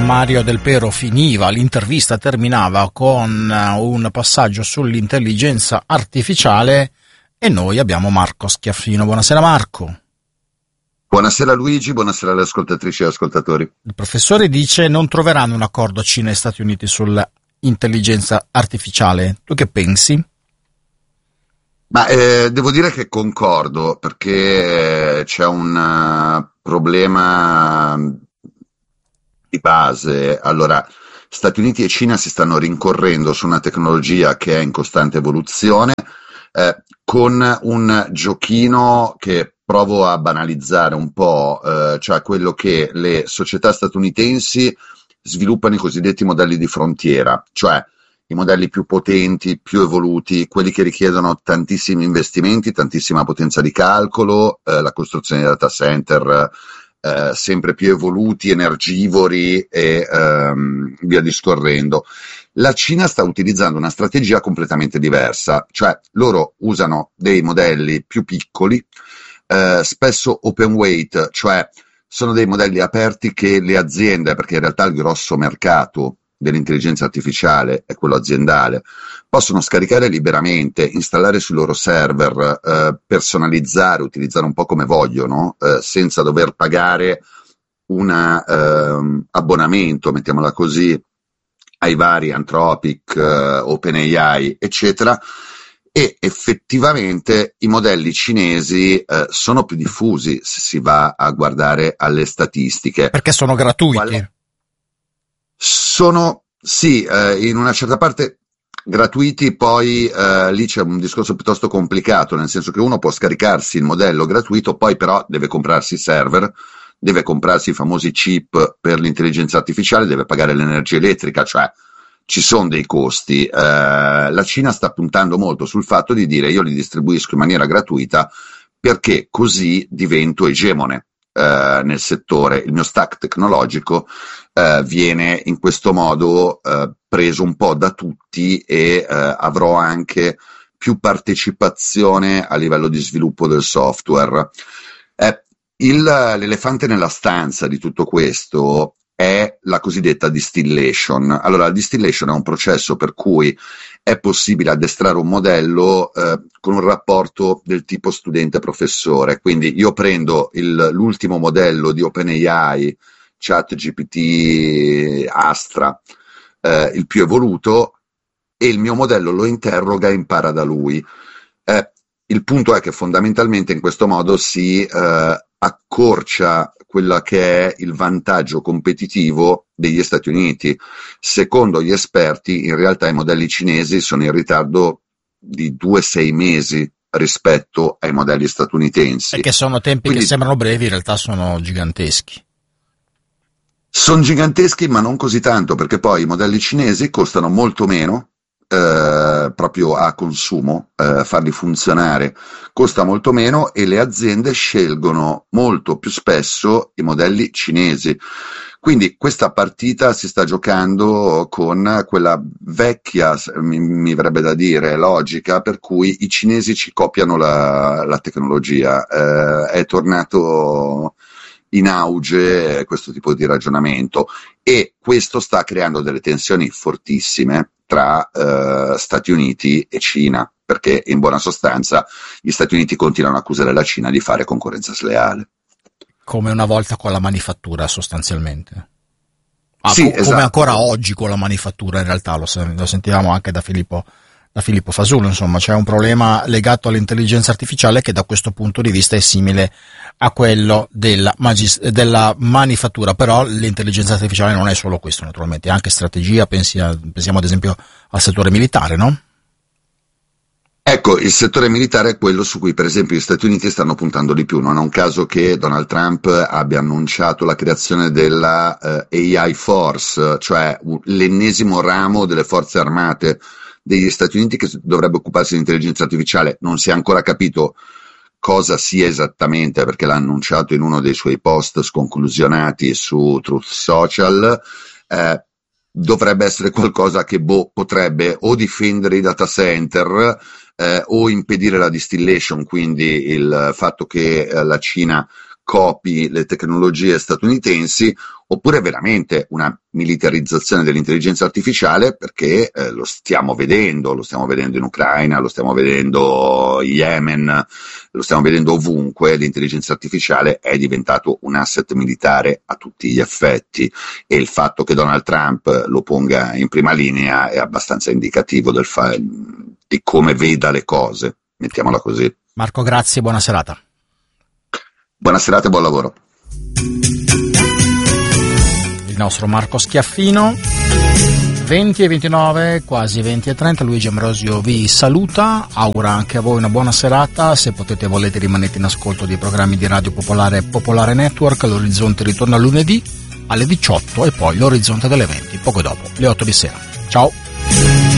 Mario Del Pero finiva, l'intervista terminava con un passaggio sull'intelligenza artificiale e noi abbiamo Marco Schiaffino. Buonasera Marco. Buonasera Luigi, buonasera alle ascoltatrici e ascoltatori. Il professore dice non troveranno un accordo Cina e Stati Uniti sull'intelligenza artificiale. Tu che pensi? Ma devo dire che concordo, perché c'è un problema di base. Allora, Stati Uniti e Cina si stanno rincorrendo su una tecnologia che è in costante evoluzione, con un giochino che provo a banalizzare un po', cioè quello che le società statunitensi sviluppano i cosiddetti modelli di frontiera, cioè i modelli più potenti, più evoluti, quelli che richiedono tantissimi investimenti, tantissima potenza di calcolo, la costruzione di data center sempre più evoluti, energivori e via discorrendo. La Cina sta utilizzando una strategia completamente diversa, cioè loro usano dei modelli più piccoli, spesso open weight, cioè sono dei modelli aperti che le aziende, perché in realtà il grosso mercato dell'intelligenza artificiale è quello aziendale, possono scaricare liberamente, installare sui loro server, personalizzare, utilizzare un po' come vogliono, senza dover pagare un abbonamento, mettiamola così, ai vari Anthropic, OpenAI, eccetera. E effettivamente i modelli cinesi sono più diffusi se si va a guardare alle statistiche. Perché sono gratuiti? Sono, sì, in una certa parte gratuiti, poi lì c'è un discorso piuttosto complicato, nel senso che uno può scaricarsi il modello gratuito, poi però deve comprarsi i server, deve comprarsi i famosi chip per l'intelligenza artificiale, deve pagare l'energia elettrica, cioè ci sono dei costi. La Cina sta puntando molto sul fatto di dire io li distribuisco in maniera gratuita perché così divento egemone nel settore, il mio stack tecnologico viene in questo modo preso un po' da tutti e avrò anche più partecipazione a livello di sviluppo del software. L'elefante nella stanza di tutto questo è la cosiddetta distillation. Allora, la distillation è un processo per cui è possibile addestrare un modello con un rapporto del tipo studente-professore. Quindi io prendo l'ultimo modello di OpenAI, ChatGPT, Astra, il più evoluto, e il mio modello lo interroga e impara da lui. Il punto è che fondamentalmente in questo modo si accorcia quella che è il vantaggio competitivo degli Stati Uniti. Secondo gli esperti, in realtà i modelli cinesi sono in ritardo di 2-6 mesi rispetto ai modelli statunitensi. Perché sono tempi che sembrano brevi, in realtà sono giganteschi. Sono giganteschi, ma non così tanto, perché poi i modelli cinesi costano molto meno, proprio a consumo, farli funzionare costa molto meno, e le aziende scelgono molto più spesso i modelli cinesi. Quindi questa partita si sta giocando con quella vecchia, mi verrebbe da dire, logica per cui i cinesi ci copiano la tecnologia. È tornato in auge questo tipo di ragionamento, e questo sta creando delle tensioni fortissime tra Stati Uniti e Cina, perché in buona sostanza gli Stati Uniti continuano a accusare la Cina di fare concorrenza sleale. Come una volta con la manifattura, sostanzialmente. Sì, come esatto. Ancora oggi con la manifattura, in realtà lo sentivamo anche da Filippo Fasulo. Insomma, c'è un problema legato all'intelligenza artificiale che da questo punto di vista è simile a quello della manifattura, però l'intelligenza artificiale non è solo questo, naturalmente, è anche strategia. Pensiamo ad esempio al settore militare, no? Ecco, il settore militare è quello su cui per esempio gli Stati Uniti stanno puntando di più. Non è un caso che Donald Trump abbia annunciato la creazione della AI Force, cioè l'ennesimo ramo delle forze armate degli Stati Uniti che dovrebbe occuparsi di intelligenza artificiale. Non si è ancora capito cosa sia esattamente, perché l'ha annunciato in uno dei suoi post sconclusionati su Truth Social. Dovrebbe essere qualcosa che potrebbe o difendere i data center o impedire la distillation, quindi il fatto che la Cina copi le tecnologie statunitensi, oppure veramente una militarizzazione dell'intelligenza artificiale, perché lo stiamo vedendo in Ucraina, lo stiamo vedendo in Yemen, lo stiamo vedendo ovunque. L'intelligenza artificiale è diventato un asset militare a tutti gli effetti, e il fatto che Donald Trump lo ponga in prima linea è abbastanza indicativo di come veda le cose, mettiamola così. Marco, grazie, buona serata. Buona serata e buon lavoro. Il nostro Marco Schiaffino. 20:29, quasi 20:30, Luigi Ambrosio vi saluta, augura anche a voi una buona serata. Se potete e volete, rimanete in ascolto dei programmi di Radio Popolare e Popolare Network. L'Orizzonte ritorna lunedì alle 18 e poi l'Orizzonte delle 20, poco dopo le 8 di sera. Ciao.